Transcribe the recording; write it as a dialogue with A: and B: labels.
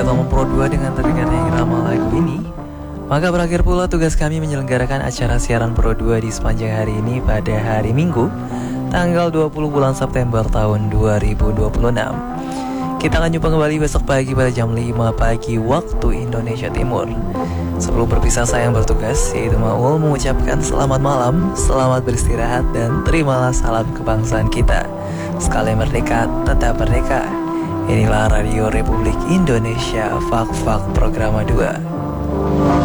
A: atau Pro 2 dengan terdengarnya irama lagu ini, maka berakhir pula tugas kami menyelenggarakan acara siaran Pro 2 di sepanjang hari ini pada hari Minggu, tanggal 20 bulan September tahun 2026. Kita akan jumpa kembali besok pagi pada jam 5 pagi waktu Indonesia Timur. Sebelum berpisah saya yang bertugas, yaitu Maul, mengucapkan selamat malam, selamat beristirahat, dan terimalah salam kebangsaan kita. Sekali merdeka, tetap merdeka. Inilah Radio Republik Indonesia, Fak-Fak Programa 2.